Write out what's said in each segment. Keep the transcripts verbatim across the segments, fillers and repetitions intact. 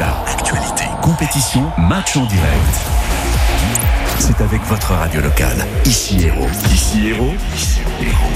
Résultats, actualité, compétition, match en direct. C'est avec votre radio locale. Ici Héros. Ici Héros. Ici Héros.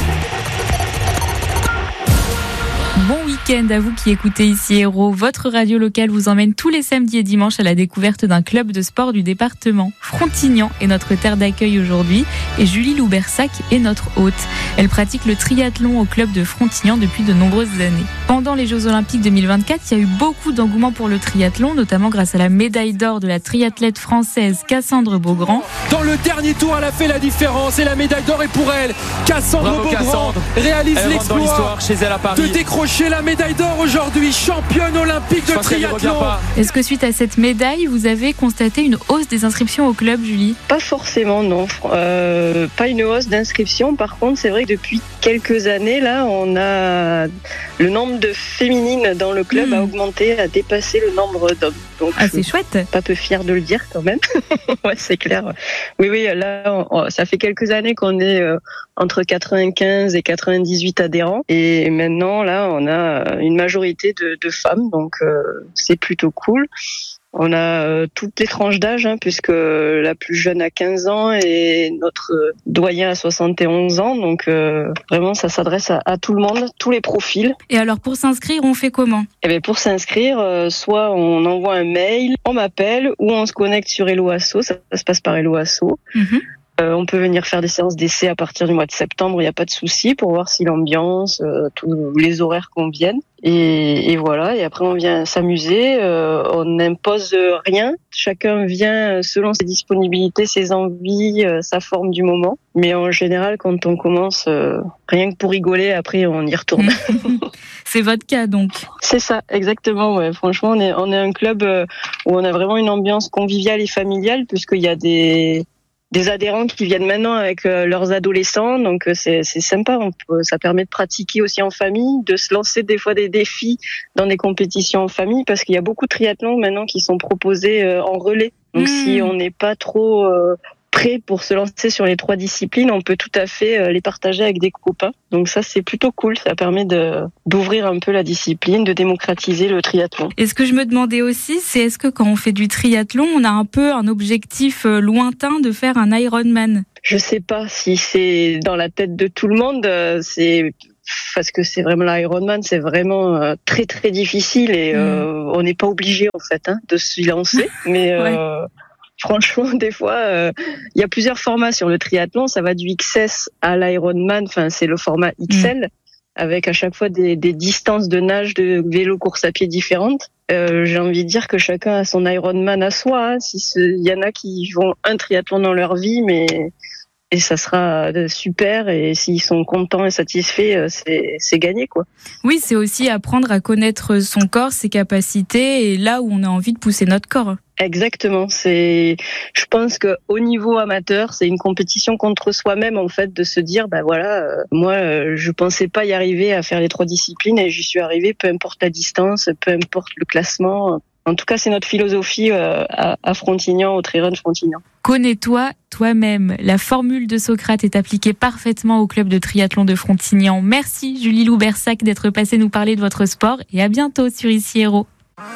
Bon week-end à vous qui écoutez Ici Héros. Votre radio locale vous emmène tous les samedis et dimanches à la découverte d'un club de sport du département. Frontignan est notre terre d'accueil aujourd'hui et Julie Loubersac est notre hôte. Elle pratique le triathlon au club de Frontignan depuis de nombreuses années. Pendant les Jeux Olympiques deux mille vingt-quatre, il y a eu beaucoup d'engouement pour le triathlon, notamment grâce à la médaille d'or de la triathlète française Cassandre Beaugrand. Dans le dernier tour, elle a fait la différence et la médaille d'or est pour elle. Cassandre Bravo, Beaugrand Cassandre. réalise elle l'exploit dans l'histoire chez elle à Paris. de décrocher la médaille d'or aujourd'hui, championne olympique de triathlon. Est-ce que suite à cette médaille, vous avez constaté une hausse des inscriptions au club, Julie ? Pas forcément, non. Euh, pas une hausse d'inscriptions. Par contre, c'est vrai que depuis quelques années, là, on a le nombre de féminines dans le club mmh. a augmenté, a dépassé le nombre d'hommes. Donc, ah, c'est chouette. Pas peu fière de le dire quand même. Ouais, c'est clair. Oui, oui, là, on, ça fait quelques années qu'on est euh, entre quatre-vingt-quinze et quatre-vingt-dix-huit adhérents. Et maintenant, là, on a une majorité de, de femmes. Donc, euh, c'est plutôt cool. On a euh, toutes les tranches d'âge, hein, puisque la plus jeune a quinze ans et notre doyen a soixante et onze ans. Donc euh, vraiment, ça s'adresse à, à tout le monde, tous les profils. Et alors, pour s'inscrire, on fait comment ? Eh bien, pour s'inscrire, euh, soit on envoie un mail, on m'appelle, ou on se connecte sur Hello Asso. Ça, ça se passe par Hello Asso. Mm-hmm. Euh, on peut venir faire des séances d'essai à partir du mois de septembre, il n'y a pas de souci, pour voir si l'ambiance, euh, tous les horaires conviennent. Et, et voilà, et après on vient s'amuser, euh, on n'impose rien, chacun vient selon ses disponibilités, ses envies, euh, sa forme du moment. Mais en général, quand on commence, euh, rien que pour rigoler, après on y retourne. C'est votre cas donc ? C'est ça, exactement. Ouais. Franchement, on est, on est un club où on a vraiment une ambiance conviviale et familiale, puisqu'il y a des... des adhérents qui viennent maintenant avec euh, leurs adolescents, donc euh, c'est, c'est sympa. On peut, ça permet de pratiquer aussi en famille, de se lancer des fois des défis dans des compétitions en famille, parce qu'il y a beaucoup de triathlons maintenant qui sont proposés euh, en relais. Donc mmh. si on n'est pas trop euh, prêt pour se lancer sur les trois disciplines, on peut tout à fait euh, les partager avec des copains. Donc ça, c'est plutôt cool. Ça permet de, d'ouvrir un peu la discipline, de démocratiser le triathlon. Et ce que je me demandais aussi, c'est est-ce que quand on fait du triathlon, on a un peu un objectif lointain de faire un Ironman ? Je sais pas si c'est dans la tête de tout le monde. C'est parce que c'est vraiment l'Ironman, c'est vraiment euh, très très difficile et euh, mmh. on n'est pas obligé en fait hein, de s'y lancer. Mais euh, ouais. Franchement, des fois, il euh, y a plusieurs formats sur le triathlon. Ça va du X S à l'Ironman. Enfin, c'est le format X L, mmh. avec à chaque fois des, des distances de nage, de vélo, course à pied différentes. Euh, j'ai envie de dire que chacun a son Ironman à soi. Hein. Si il y en a qui font un triathlon dans leur vie, mais et ça sera super. Et s'ils sont contents et satisfaits, c'est, c'est gagné, quoi. Oui, c'est aussi apprendre à connaître son corps, ses capacités et là où on a envie de pousser notre corps. Exactement. C'est, je pense que au niveau amateur, c'est une compétition contre soi-même en fait, de se dire, bah voilà, euh, moi, euh, je pensais pas y arriver à faire les trois disciplines et j'y suis arrivé, peu importe la distance, peu importe le classement. En tout cas, c'est notre philosophie euh, à, à Frontignan, au Tri-Run Frontignan. Connais-toi toi-même. La formule de Socrate est appliquée parfaitement au club de triathlon de Frontignan. Merci Julie Loubersac d'être passée nous parler de votre sport et à bientôt sur Ici Héros.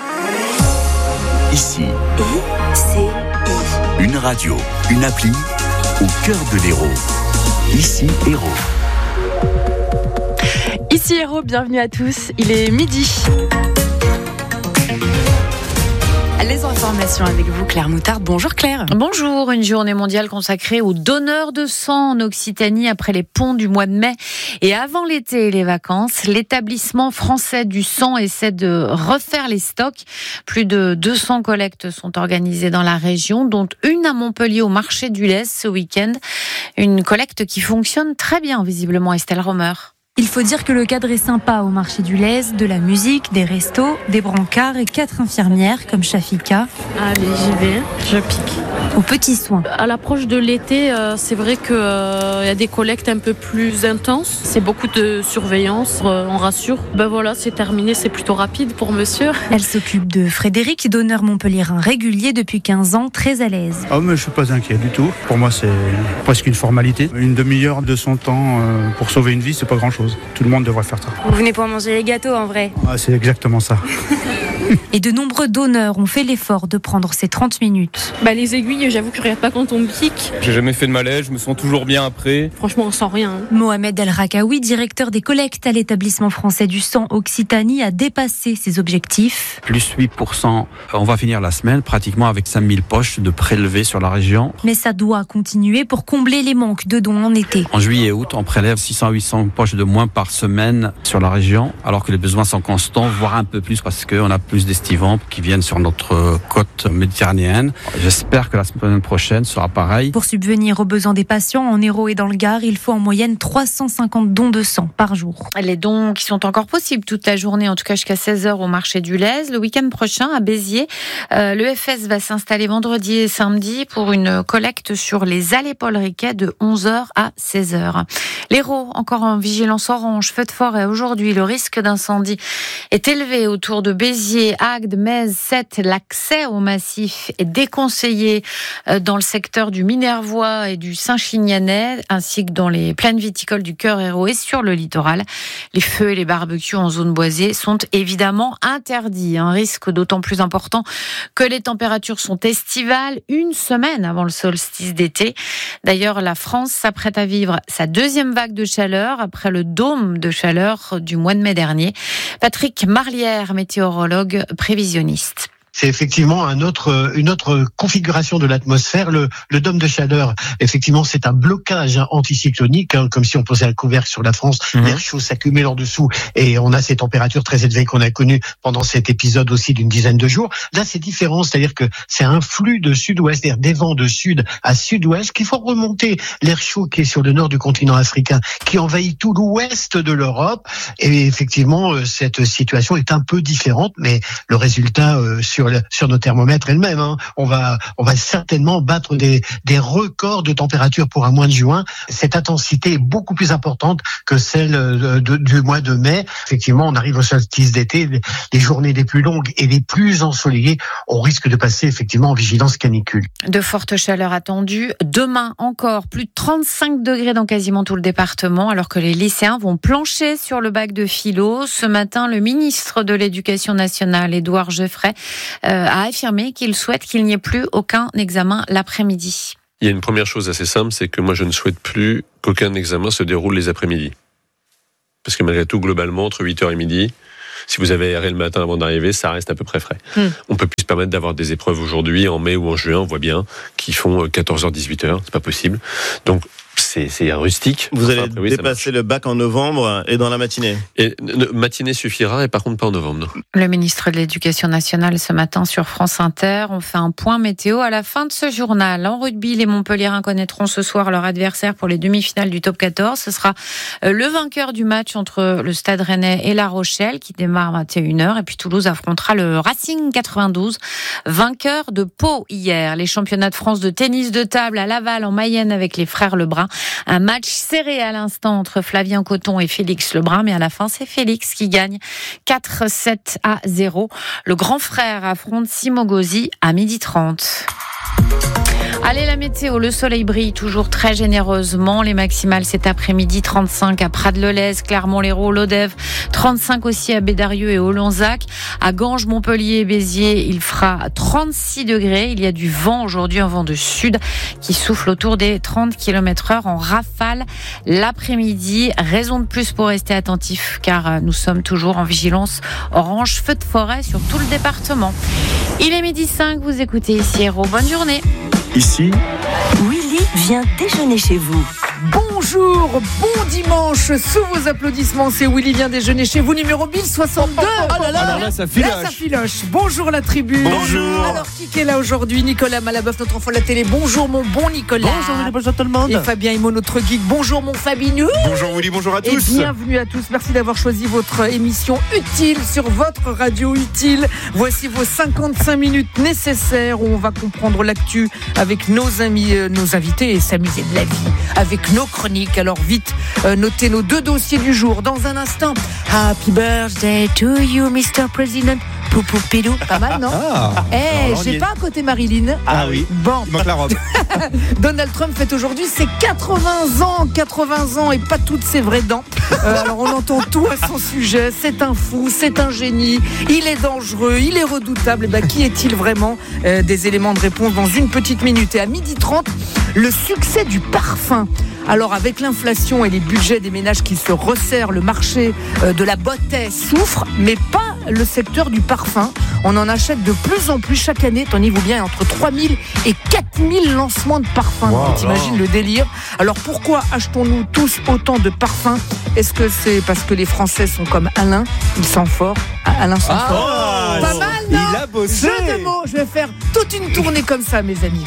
Ici, une radio, une appli au cœur de l'Hérault. Ici Héros. Ici Héros, bienvenue à tous. Il est midi. Les informations avec vous, Claire Moutarde. Bonjour Claire. Bonjour. Une journée mondiale consacrée aux donneurs de sang en Occitanie après les ponts du mois de mai et avant l'été et les vacances. L'établissement français du sang essaie de refaire les stocks. Plus de deux cents collectes sont organisées dans la région, dont une à Montpellier au marché du Lez ce week-end. Une collecte qui fonctionne très bien, visiblement, Estelle Romer. Il faut dire que le cadre est sympa au marché du Lez, de la musique, des restos, des brancards et quatre infirmières comme Shafika. Allez, j'y vais, je pique. Aux petits soins. À l'approche de l'été, euh, c'est vrai qu'il euh, y a des collectes un peu plus intenses. C'est beaucoup de surveillance, euh, on rassure. Ben voilà, c'est terminé, c'est plutôt rapide pour monsieur. Elle s'occupe de Frédéric, donneur montpelliérain régulier depuis quinze ans, très à l'aise. Ah, mais je suis pas inquiet du tout. Pour moi, c'est presque une formalité. Une demi-heure de son temps euh, pour sauver une vie, c'est pas grand-chose. chose. Tout le monde devrait faire ça. Vous venez pour manger les gâteaux en vrai. Ah, c'est exactement ça. Et de nombreux donneurs ont fait l'effort de prendre ces trente minutes. Bah, les aiguilles, j'avoue que je regarde pas quand on me pique. J'ai jamais fait de malaise, je me sens toujours bien après. Franchement, on sent rien. Hein. Mohamed El Rakaoui, directeur des collectes à l'établissement français du sang Occitanie, a dépassé ses objectifs. Plus huit pour cent, on va finir la semaine pratiquement avec cinq mille poches de prélevés sur la région. Mais ça doit continuer pour combler les manques de dons en été. En juillet et août, on prélève six cents à huit cents poches de moins par semaine sur la région, alors que les besoins sont constants, voire un peu plus parce qu'on a plus d'estivants qui viennent sur notre côte méditerranéenne. J'espère que la semaine prochaine sera pareil. Pour subvenir aux besoins des patients en Hérault et dans le Gard, il faut en moyenne trois cent cinquante dons de sang par jour. Les dons qui sont encore possibles toute la journée, en tout cas jusqu'à seize heures au marché du Lez. Le week-end prochain, à Béziers, euh, le F S va s'installer vendredi et samedi pour une collecte sur les allées Paul Riquet de onze heures à seize heures. L'Hérault, encore en vigilance orange, feu de forêt. Aujourd'hui, le risque d'incendie est élevé autour de Béziers, Agde, Metz, Sète. L'accès au massif est déconseillé dans le secteur du Minervois et du Saint-Chignanais, ainsi que dans les plaines viticoles du Cœur Hérault et sur le littoral. Les feux et les barbecues en zone boisée sont évidemment interdits. Un risque d'autant plus important que les températures sont estivales une semaine avant le solstice d'été. D'ailleurs, la France s'apprête à vivre sa deuxième vague de chaleur après le dôme de chaleur du mois de mai dernier. Patrick Marlière, météorologue prévisionniste. C'est effectivement un autre, une autre configuration de l'atmosphère. Le, le dôme de chaleur, effectivement, c'est un blocage hein, anticyclonique, hein, comme si on posait un couvercle sur la France. Mmh. L'air chaud s'accumule en dessous et on a ces températures très élevées qu'on a connues pendant cet épisode aussi d'une dizaine de jours. Là, c'est différent, c'est-à-dire que c'est un flux de sud-ouest, c'est-à-dire des vents de sud à sud-ouest qu'il faut remonter. L'air chaud qui est sur le nord du continent africain, qui envahit tout l'ouest de l'Europe. Et effectivement, cette situation est un peu différente, mais le résultat euh, sur Sur, le, sur nos thermomètres elles-mêmes. Hein. On va, on va certainement battre des, des records de température pour un mois de juin. Cette intensité est beaucoup plus importante que celle de, de, du mois de mai. Effectivement, on arrive au solstice d'été, les journées les plus longues et les plus ensoleillées. On risque de passer effectivement en vigilance canicule. De fortes chaleurs attendues. Demain encore, plus de trente-cinq degrés dans quasiment tout le département, alors que les lycéens vont plancher sur le bac de philo. Ce matin, le ministre de l'Éducation nationale, Édouard Geoffrey, Euh, a affirmé qu'il souhaite qu'il n'y ait plus aucun examen l'après-midi. Il y a une première chose assez simple, c'est que moi je ne souhaite plus qu'aucun examen se déroule les après-midi. Parce que malgré tout, globalement, entre huit heures et midi, si vous avez aéré le matin avant d'arriver, ça reste à peu près frais. Mmh. On peut plus se permettre d'avoir des épreuves aujourd'hui, en mai ou en juin, on voit bien, qui font quatorze heures, dix-huit heures, c'est pas possible. Donc, C'est, c'est un rustique. Vous enfin, allez après, oui, dépasser le bac en novembre et dans la matinée. Et matinée suffira, et par contre pas en novembre. Non. Le ministre de l'Éducation nationale ce matin sur France Inter. On fait un point météo à la fin de ce journal. En rugby, les Montpelliérains connaîtront ce soir leur adversaire pour les demi-finales du top quatorze. Ce sera le vainqueur du match entre le Stade Rennais et La Rochelle qui démarre à vingt et une heures. Et puis Toulouse affrontera le Racing quatre-vingt-douze, vainqueur de Pau hier. Les championnats de France de tennis de table à Laval en Mayenne avec les frères Lebrun. Un match serré à l'instant entre Flavien Coton et Félix Lebrun, mais à la fin, c'est Félix qui gagne quatre sept à zéro. Le grand frère affronte Simo Gauzy à midi trente. Allez, la météo, le soleil brille toujours très généreusement. Les maximales cet après-midi, trente-cinq à Prades-le-Lez, Clermont-Lérault, Lodève, trente-cinq aussi à Bédarieux et Olonzac. À Ganges, Montpellier et Béziers, il fera trente-six degrés. Il y a du vent aujourd'hui, un vent de sud qui souffle autour des trente kilomètres heure en rafale l'après-midi. Raison de plus pour rester attentif car nous sommes toujours en vigilance orange, feu de forêt sur tout le département. Il est midi cinq, vous écoutez ici Hérault. Bonne journée. Ici, Willy vient déjeuner chez vous. Bonjour, bon dimanche. Sous vos applaudissements, c'est Willy vient déjeuner chez vous, numéro mille soixante-deux. Oh là là, alors là, ça filoche. Là, ça filoche. Bonjour la tribu. Bonjour. Alors, qui est là aujourd'hui? Nicolas Malabeuf, notre enfant de la télé. Bonjour mon bon Nicolas. Bonjour Willy, bonjour tout le monde. Et Fabien Imo, notre geek. Bonjour mon Fabinho. Bonjour Willy, bonjour à tous. Et bienvenue à tous. Merci d'avoir choisi votre émission utile sur votre radio utile. Voici vos cinquante-cinq minutes nécessaires où on va comprendre l'actu avec nos amis, euh, nos invités et s'amuser de la vie avec nos chroniques. Alors vite, euh, notez nos deux dossiers du jour. Dans un instant, Happy birthday to you, Mister President. Poupou Pilou, pas mal, non? Ah, Eh, j'ai pas un côté Marilyn. Ah oui. Bon. Il manque la robe. Donald Trump fête aujourd'hui ses quatre-vingts ans, quatre-vingts ans et pas toutes ses vraies dents. Euh, alors on entend tout à son sujet. C'est un fou, c'est un génie. Il est dangereux, il est redoutable. Et ben, qui est-il vraiment? euh, Des éléments de réponse dans une petite minute. Et à midi trente, le succès du parfum. Alors avec l'inflation et les budgets des ménages qui se resserrent, le marché euh, de la beauté souffre, mais pas le secteur du parfum. On en achète de plus en plus chaque année, tenez-vous bien, entre trois mille et quatre mille lancements de parfums. Wow, t'imagines le délire? Alors pourquoi achetons-nous tous autant de parfums? Est-ce que c'est parce que les Français sont comme Alain? Ils sont forts. Alain sent Ah, fort. oh, Pas mal, non? il a bossé. Jeu de mots, je vais faire toute une tournée comme ça, mes amis.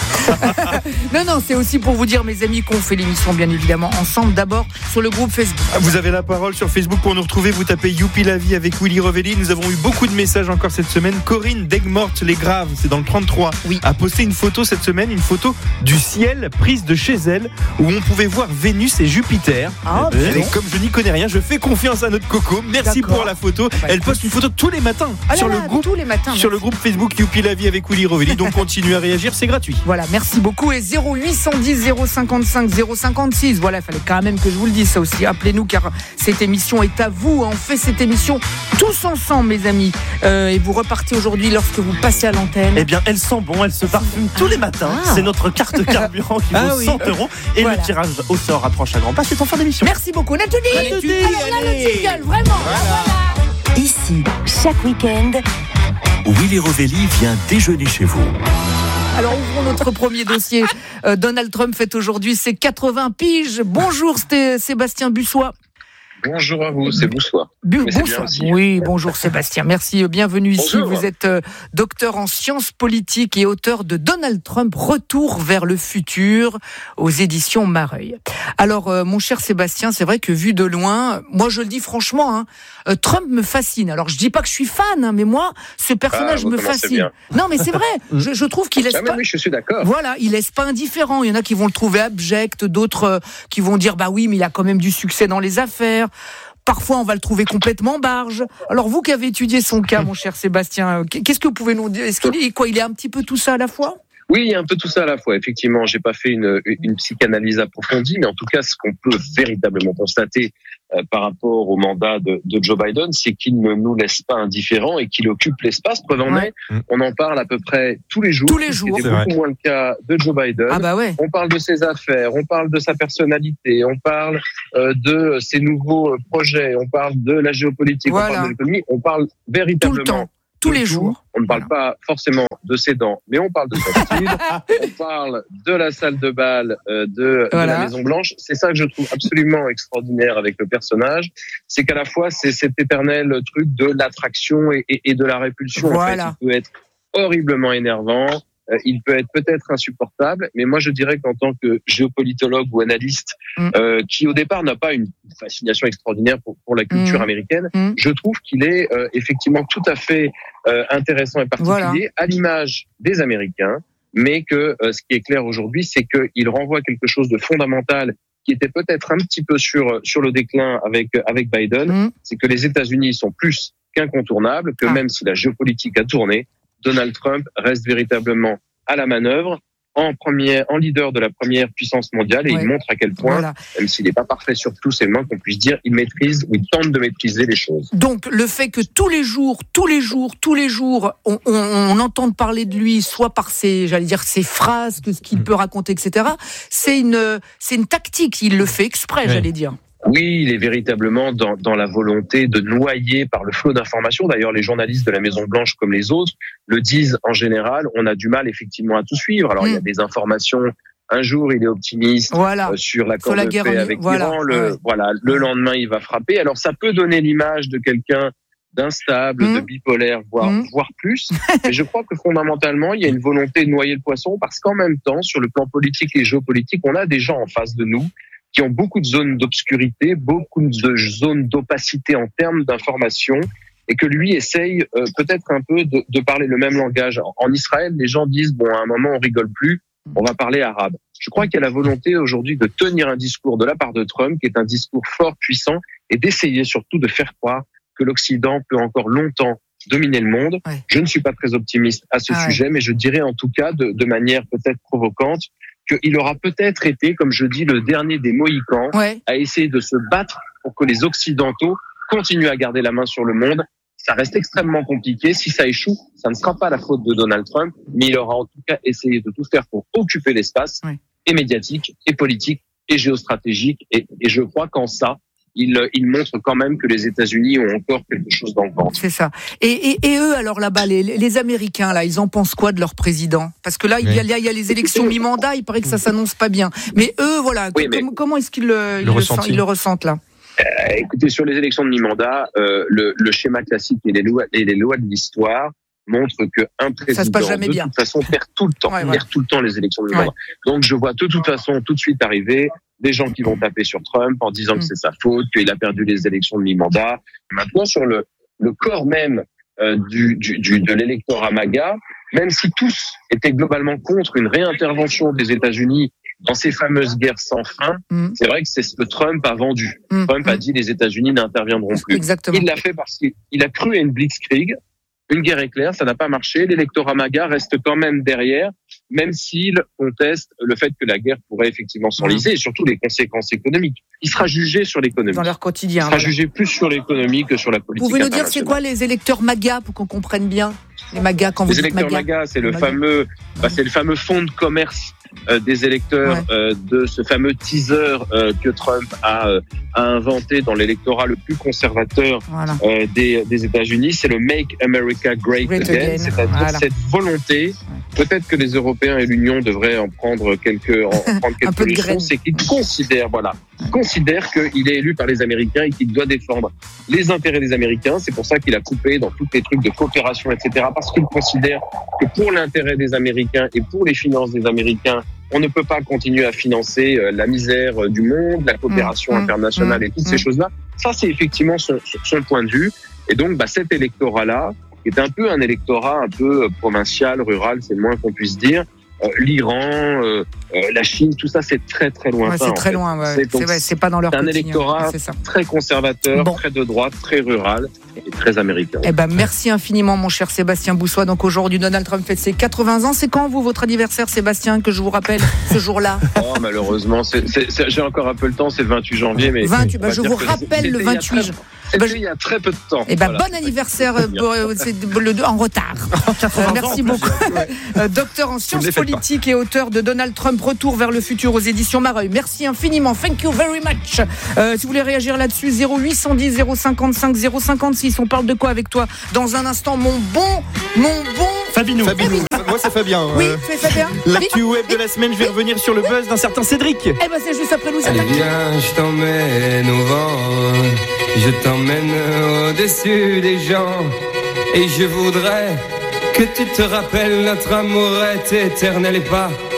non, non, c'est aussi pour vous dire, mes amis, qu'on fait l'émission, bien évidemment, ensemble. D'abord, sur le groupe Facebook. Vous avez la parole sur Facebook pour nous retrouver. Vous tapez Youpi la vie avec Willy Revelli. Nous avons eu beaucoup de messages encore cette semaine. Corinne d'Aigues-Mortes, les Graves, c'est dans le trente-trois, oui. a posté une photo cette semaine, une photo du ciel prise de chez elle, où on pouvait voir Vénus et Jupiter. Ah, Et comme je n'y connais rien, je fais confiance à notre Coco. Merci D'accord. pour la photo. Bah, Elle poste une photo tous les matins Ah là sur là, le groupe. tous les matins, Sur le groupe Facebook Youpi la vie avec Willy Revelli. Donc continuez à réagir, c'est gratuit. Voilà, merci beaucoup. Et zéro huit cent dix zéro cinquante-cinq zéro cinquante-six. Voilà, il fallait quand même que je vous le dise ça aussi. Appelez-nous car cette émission est à vous. On fait cette émission tous ensemble, mes amis. Euh, et vous repartez aujourd'hui lorsque vous passez à l'antenne. Eh bien, elle sent bon, elle se parfume tous les matins. Ah. C'est notre carte carburant qui Ah vaut oui. cent euros. Et Voilà. le tirage au sort approche à grands pas. C'est en fin d'émission. Merci beaucoup, Nathalie. Nathalie, Alors là, allez. le jingle, vraiment. Voilà. Ici, chaque week-end, Willy Revelli vient déjeuner chez vous. Alors ouvrons notre premier dossier. Euh, Donald Trump fête aujourd'hui ses quatre-vingts piges. Bonjour Sté- Sébastien Bussois. Bonjour à vous, c'est Boussois. Bu- Mais c'est bien bonsoir. aussi. Oui, bonjour Sébastien. Merci, bienvenue ici. Bonjour. Vous êtes euh, docteur en sciences politiques et auteur de Donald Trump, Retour vers le futur aux éditions Mareuil. Alors, euh, mon cher Sébastien, c'est vrai que vu de loin, moi je le dis franchement, hein, euh, Trump me fascine. Alors, je dis pas que je suis fan, hein, mais moi, ce personnage Ah, vous me commencez fascine. bien. Non, mais c'est vrai. je, je trouve qu'il laisse Ah, mais pas. oui, je suis d'accord. Voilà, il laisse pas indifférent. Il y en a qui vont le trouver abject, d'autres euh, qui vont dire bah oui, mais il a quand même du succès dans les affaires. Parfois, on va le trouver complètement barge. Alors, vous qui avez étudié son cas, mon cher Sébastien, euh, qu'est-ce que vous pouvez nous dire? Est-ce qu'il est quoi? Il est un petit peu tout ça à la fois? Oui, il y a un peu tout ça à la fois. Effectivement, j'ai pas fait une, une psychanalyse approfondie, mais en tout cas, ce qu'on peut véritablement constater euh, par rapport au mandat de, de Joe Biden, c'est qu'il ne nous laisse pas indifférents et qu'il occupe l'espace. Preuve en est, on en parle à peu près tous les jours. Tous les jours, C'était c'est beaucoup vrai. moins le cas de Joe Biden. Ah bah ouais. On parle de ses affaires, on parle de sa personnalité, on parle euh, de ses nouveaux euh, projets, on parle de la géopolitique, Voilà. on parle de l'économie, on parle véritablement Tout le temps, tous de les tout. jours. On ne parle pas forcément de ses dents, mais on parle de son style. On parle de la salle de bal euh, de, Voilà. de la Maison Blanche. C'est ça que je trouve absolument extraordinaire avec le personnage, c'est qu'à la fois c'est cet éternel truc de l'attraction et, et, et de la répulsion. Voilà. En fait, il peut être horriblement énervant. Euh, il peut être peut-être insupportable, mais moi je dirais qu'en tant que géopolitologue ou analyste, Mm. euh, qui au départ n'a pas une fascination extraordinaire pour, pour la culture Mm. américaine, Mm. je trouve qu'il est euh, effectivement tout à fait euh, intéressant et particulier, Voilà. à l'image des Américains, mais que euh, ce qui est clair aujourd'hui, c'est qu'il renvoie quelque chose de fondamental qui était peut-être un petit peu sur sur le déclin avec avec Biden, Mm. c'est que les États-Unis sont plus qu'incontournables, que Ah. même si la géopolitique a tourné, Donald Trump reste véritablement à la manœuvre, en premier, en leader de la première puissance mondiale, et Ouais. il montre à quel point, Voilà. même s'il n'est pas parfait sur tous ses mains, qu'on puisse dire, il maîtrise ou il tente de maîtriser les choses. Donc, le fait que tous les jours, tous les jours, tous les jours, on, on, on entende parler de lui, soit par ses, j'allais dire, ses phrases, que ce qu'il peut raconter, et cetera, c'est une, c'est une tactique. Il le fait exprès, j'allais dire. Oui, il est véritablement dans, dans la volonté de noyer par le flot d'informations. D'ailleurs, les journalistes de la Maison-Blanche, comme les autres, le disent en général. On a du mal effectivement à tout suivre. Alors, Mm. il y a des informations. Un jour, il est optimiste Voilà. euh, sur l'accord Sur la de guerre paix en- avec voilà. l'Iran. Le, Ouais. voilà, le lendemain, il va frapper. Alors, ça peut donner l'image de quelqu'un d'instable, Mm. de bipolaire, voire, Mm. voire plus. Mais je crois que fondamentalement, il y a une volonté de noyer le poisson parce qu'en même temps, sur le plan politique et géopolitique, on a des gens en face de nous qui ont beaucoup de zones d'obscurité, beaucoup de zones d'opacité en termes d'information, et que lui essaye euh, peut-être un peu de, de parler le même langage. En, en Israël, les gens disent, bon, à un moment, on rigole plus, on va parler arabe. Je crois qu'il y a la volonté aujourd'hui de tenir un discours de la part de Trump, qui est un discours fort, puissant, et d'essayer surtout de faire croire que l'Occident peut encore longtemps dominer le monde. Ouais. Je ne suis pas très optimiste à ce ah sujet, ouais. mais je dirais en tout cas de, de manière peut-être provocante qu'il aura peut-être été, comme je dis, le dernier des Mohicans ouais. à essayer de se battre pour que les Occidentaux continuent à garder la main sur le monde. Ça reste extrêmement compliqué. Si ça échoue, ça ne sera pas la faute de Donald Trump, mais il aura en tout cas essayé de tout faire pour occuper l'espace, ouais. et médiatique, et politique, et géostratégique. Et, et je crois qu'en ça, il, il montre quand même que les États-Unis ont encore quelque chose dans le ventre. C'est ça. Et, et, et eux, alors là-bas, les, les Américains, là, ils en pensent quoi de leur président ? Parce que là, oui. il, y a, il y a les élections mi-mandat, il paraît que ça s'annonce pas bien. Mais eux, voilà, oui, mais comment, comment est-ce qu'ils le, ils le, le, ils le ressentent là ? Euh, écoutez, sur les élections de mi-mandat, euh, le, le schéma classique et les lois, et les lois de l'histoire montrent qu'un président, de bien. toute façon, perd tout le temps, ouais, perd ouais. tout le temps les élections de mi-mandat. Ouais. Donc, je vois de toute façon tout de suite arriver des gens qui vont taper sur Trump en disant mmh. que c'est sa faute, qu'il a perdu les élections de mi-mandat. Maintenant, sur le, le corps même euh, du, du, du, de l'électorat MAGA, même si tous étaient globalement contre une réintervention des États-Unis dans ces fameuses guerres sans fin, mmh. c'est vrai que c'est ce que Trump a vendu. Mmh. Trump a dit les États-Unis n'interviendront plus. Exactement. Il l'a fait parce qu'il a cru à une blitzkrieg. Une guerre éclair, ça n'a pas marché. L'électorat MAGA reste quand même derrière, même s'il conteste le fait que la guerre pourrait effectivement s'enliser mmh. et surtout les conséquences économiques. Il sera jugé sur l'économie. Dans leur quotidien. Il sera voilà. jugé plus sur l'économie que sur la politique. Vous pouvez nous dire c'est quoi les électeurs MAGA pour qu'on comprenne bien les MAGA quand les vous dites électeurs MAGA, MAGA c'est le MAGA. fameux, bah, c'est le fameux fonds de commerce euh, des électeurs ouais. euh, de ce fameux teaser euh, que Trump a, euh, a inventé dans l'électorat le plus conservateur voilà. euh, des, des États-Unis. C'est le Make America Great, Great Again, again. C'est-à-dire voilà. cette volonté. Peut-être que les Européens et l'Union devraient en prendre quelques, en prendre quelques leçons. C'est qu'ils considèrent, voilà, ouais. considèrent qu'il est élu par les Américains et qu'il doit défendre les intérêts des Américains. C'est pour ça qu'il a coupé dans tous les trucs de coopération, et cetera. Parce qu'il considère que pour l'intérêt des Américains et pour les finances des Américains, on ne peut pas continuer à financer la misère du monde, la coopération mmh, internationale mmh, et toutes mmh. ces choses-là. Ça, c'est effectivement son, son point de vue. Et donc, bah, cet électorat-là, qui est un peu un électorat un peu provincial, rural, c'est le moins qu'on puisse dire. Euh, L'Iran, euh, euh, la Chine, tout ça, c'est très très lointain. Ouais, c'est très fait. loin, ouais. c'est, donc, c'est, vrai, c'est pas dans leur c'est un quotidien. électorat c'est ça. très conservateur, bon. très de droite, très rural et très américain. Eh ben, merci infiniment, mon cher Sébastien Boussois. Donc aujourd'hui, Donald Trump fête ses quatre-vingts ans. C'est quand, vous, votre anniversaire, Sébastien, que je vous rappelle ce jour-là? Oh, malheureusement, c'est, c'est, c'est, j'ai encore un peu le temps, c'est le vingt-huit janvier. Mais vingt-huit, bah, je vous rappelle le vingt-huit. C'était il y a très peu de temps. Eh ben, voilà. Bon anniversaire pour, c'est le, en retard. Merci beaucoup. Docteur en sciences politiques et auteur de Donald Trump, Retour vers le futur aux éditions Mareuil. Merci infiniment. Thank you very much. Euh, si vous voulez réagir là-dessus, zéro huit cent dix zéro cinquante-cinq zéro cinquante-six. On parle de quoi avec toi dans un instant, mon bon, mon bon Fabinou. Fabinou. Moi, c'est Fabien. Oui, c'est Fabien. L'actu web de la semaine, je vais revenir sur le buzz d'un certain Cédric. Eh ben, c'est juste après nous. Allez, viens, je t'emmène au vent. Je t'emmène au-dessus des gens. Et je voudrais que tu te rappelles, notre amour est éternel et pas